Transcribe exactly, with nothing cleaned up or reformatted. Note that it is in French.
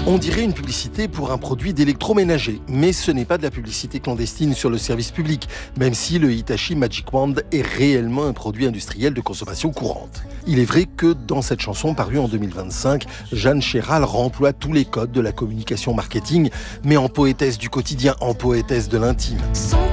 On dirait une publicité pour un produit d'électroménager, mais ce n'est pas de la publicité clandestine sur le service public, même si le Hitachi Magic Wand est réellement un produit industriel de consommation courante. Il est vrai que dans cette chanson parue en deux mille vingt-cinq, Jeanne Chéral remploie tous les codes de la communication marketing, mais en poétesse du quotidien, en poétesse de l'intime.